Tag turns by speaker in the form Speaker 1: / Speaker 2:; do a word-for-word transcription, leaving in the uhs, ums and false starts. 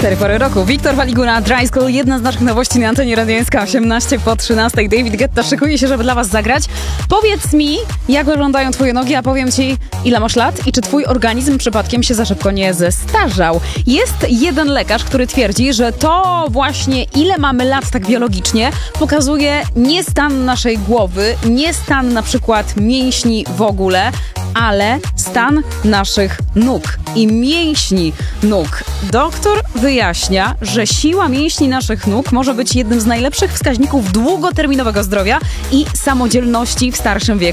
Speaker 1: Cztery pory roku. Wiktor Waligura, Dry School, jedna z naszych nowości na antenie Radia osiemnaście po trzynastej. David Guetta szykuje się, żeby dla was zagrać. Powiedz mi, jak wyglądają twoje nogi, a powiem ci, ile masz lat i czy twój organizm przypadkiem się za szybko nie zestarzał. Jest jeden lekarz, który twierdzi, że to właśnie ile mamy lat tak biologicznie pokazuje nie stan naszej głowy, nie stan na przykład mięśni w ogóle, ale stan naszych nóg i mięśni nóg. Doktor wyjaśnia, że siła mięśni naszych nóg może być jednym z najlepszych wskaźników długoterminowego zdrowia i samodzielności w starszym wieku.